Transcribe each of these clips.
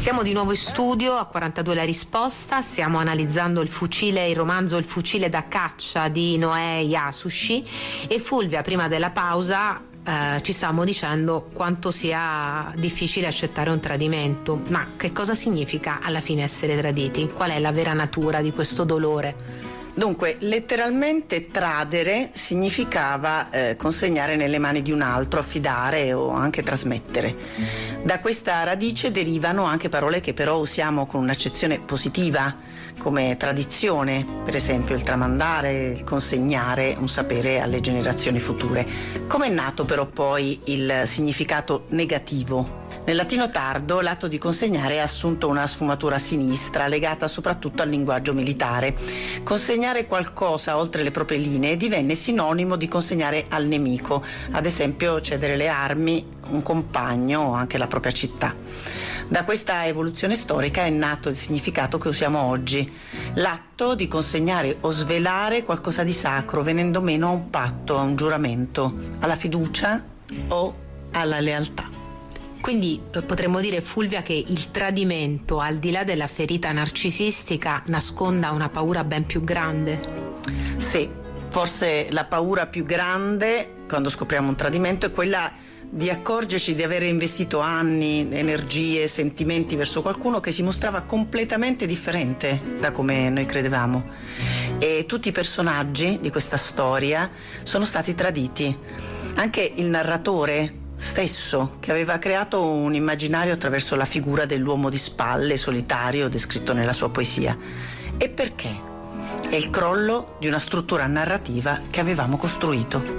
Siamo di nuovo in studio a 42 la risposta, stiamo analizzando il romanzo Il fucile da caccia di Noè Yasushi, e Fulvia prima della pausa ci stavamo dicendo quanto sia difficile accettare un tradimento. Ma che cosa significa alla fine essere traditi? Qual è la vera natura di questo dolore? Dunque, letteralmente tradere significava consegnare nelle mani di un altro, affidare o anche trasmettere. Da questa radice derivano anche parole che però usiamo con un'accezione positiva, come tradizione, per esempio il tramandare, il consegnare un sapere alle generazioni future. Come è nato però poi il significato negativo? Nel latino tardo l'atto di consegnare ha assunto una sfumatura sinistra legata soprattutto al linguaggio militare. Consegnare qualcosa oltre le proprie linee divenne sinonimo di consegnare al nemico, ad esempio cedere le armi, un compagno o anche la propria città. Da questa evoluzione storica è nato il significato che usiamo oggi, l'atto di consegnare o svelare qualcosa di sacro, venendo meno a un patto, a un giuramento, alla fiducia o alla lealtà. Quindi potremmo dire, Fulvia, che il tradimento, al di là della ferita narcisistica, nasconda una paura ben più grande? Sì, forse la paura più grande quando scopriamo un tradimento è quella di accorgerci di avere investito anni, energie, sentimenti verso qualcuno che si mostrava completamente differente da come noi credevamo. E tutti i personaggi di questa storia sono stati traditi. Anche il narratore stesso, che aveva creato un immaginario attraverso la figura dell'uomo di spalle solitario descritto nella sua poesia. E perché? È il crollo di una struttura narrativa che avevamo costruito.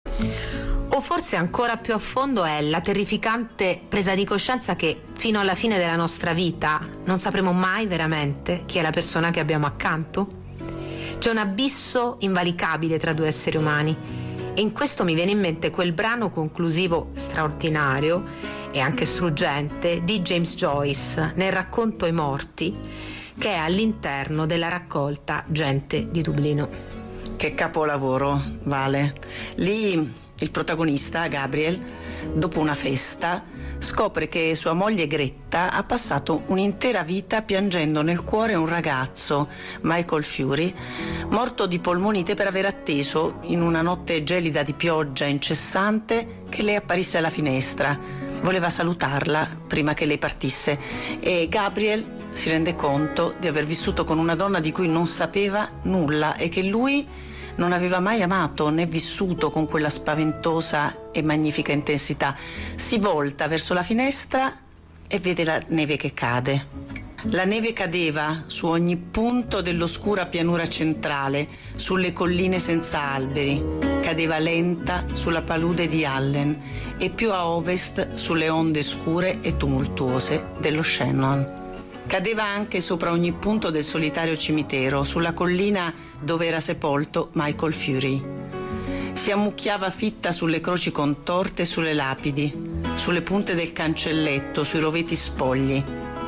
O forse ancora più a fondo è la terrificante presa di coscienza che fino alla fine della nostra vita non sapremo mai veramente chi è la persona che abbiamo accanto? C'è un abisso invalicabile tra due esseri umani. E in questo mi viene in mente quel brano conclusivo straordinario e anche struggente di James Joyce nel racconto I morti, che è all'interno della raccolta Gente di Dublino. Che capolavoro, Vale. Lì il protagonista, Gabriel, dopo una festa, scopre che sua moglie Gretta ha passato un'intera vita piangendo nel cuore un ragazzo, Michael Fury, morto di polmonite per aver atteso, in una notte gelida di pioggia incessante, che lei apparisse alla finestra. Voleva salutarla prima che lei partisse e Gabriel si rende conto di aver vissuto con una donna di cui non sapeva nulla e che lui non aveva mai amato né vissuto con quella spaventosa e magnifica intensità. Si volta verso la finestra e vede la neve che cade. La neve cadeva su ogni punto dell'oscura pianura centrale, sulle colline senza alberi. Cadeva lenta sulla palude di Allen e più a ovest sulle onde scure e tumultuose dello Shannon. Cadeva anche sopra ogni punto del solitario cimitero, sulla collina dove era sepolto Michael Fury. Si ammucchiava fitta sulle croci contorte e sulle lapidi, sulle punte del cancelletto, sui roveti spogli.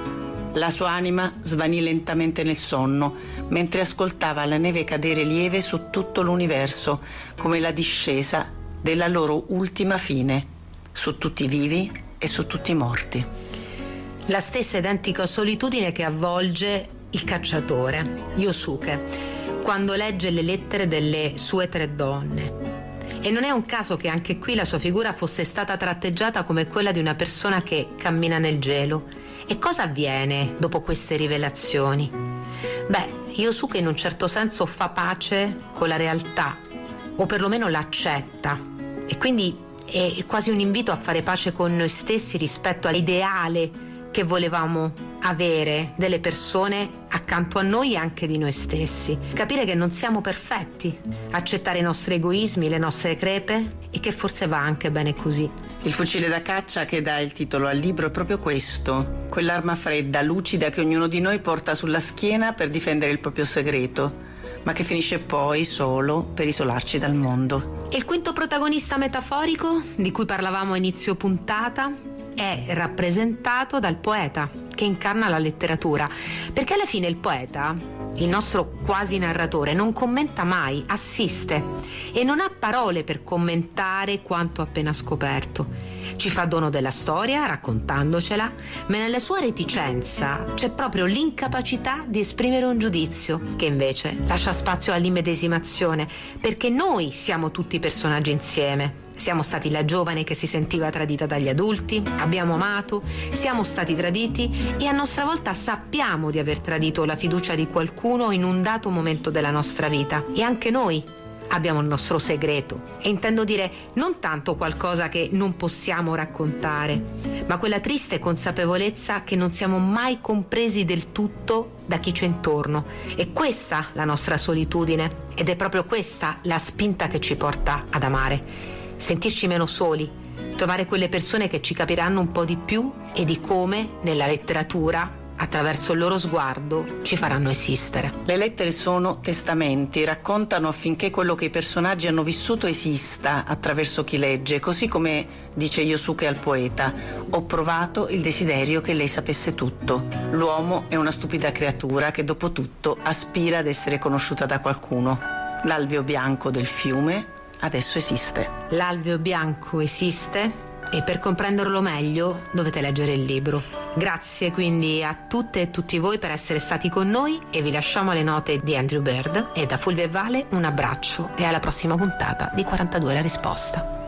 La sua anima svanì lentamente nel sonno, mentre ascoltava la neve cadere lieve su tutto l'universo, come la discesa della loro ultima fine, su tutti i vivi e su tutti i morti. La stessa identica solitudine che avvolge il cacciatore, Yosuke, quando legge le lettere delle sue 3 donne. E non è un caso che anche qui la sua figura fosse stata tratteggiata come quella di una persona che cammina nel gelo. E cosa avviene dopo queste rivelazioni? Beh, Yosuke in un certo senso fa pace con la realtà, o perlomeno l'accetta, e quindi è quasi un invito a fare pace con noi stessi rispetto all'ideale che volevamo avere delle persone accanto a noi e anche di noi stessi. Capire che non siamo perfetti, accettare i nostri egoismi, le nostre crepe, e che forse va anche bene così. Il fucile da caccia che dà il titolo al libro è proprio questo, quell'arma fredda, lucida che ognuno di noi porta sulla schiena per difendere il proprio segreto, ma che finisce poi solo per isolarci dal mondo. E il quinto protagonista metaforico, di cui parlavamo a inizio puntata, è rappresentato dal poeta che incarna la letteratura, perché alla fine il poeta il nostro quasi narratore, non commenta mai, assiste e non ha parole per commentare quanto appena scoperto. Ci fa dono della storia raccontandocela, ma nella sua reticenza c'è proprio l'incapacità di esprimere un giudizio, che invece lascia spazio all'immedesimazione, perché noi siamo tutti personaggi insieme. Siamo stati la giovane che si sentiva tradita dagli adulti, abbiamo amato, siamo stati traditi e a nostra volta sappiamo di aver tradito la fiducia di qualcuno in un dato momento della nostra vita. E anche noi abbiamo il nostro segreto, e intendo dire non tanto qualcosa che non possiamo raccontare, ma quella triste consapevolezza che non siamo mai compresi del tutto da chi c'è intorno. È questa la nostra solitudine ed è proprio questa la spinta che ci porta ad amare. Sentirci meno soli, trovare quelle persone che ci capiranno un po' di più e di come nella letteratura, attraverso il loro sguardo, ci faranno esistere. Le lettere sono testamenti, raccontano affinché quello che i personaggi hanno vissuto esista attraverso chi legge, così come dice Yosuke al poeta: ho provato il desiderio che lei sapesse tutto. L'uomo è una stupida creatura che dopo tutto aspira ad essere conosciuta da qualcuno. L'alveo bianco del fiume adesso esiste. L'alveo bianco esiste e per comprenderlo meglio dovete leggere il libro. Grazie quindi a tutte e tutti voi per essere stati con noi e vi lasciamo le note di Andrew Bird, e da Fulvio e Vale un abbraccio e alla prossima puntata di 42 la risposta.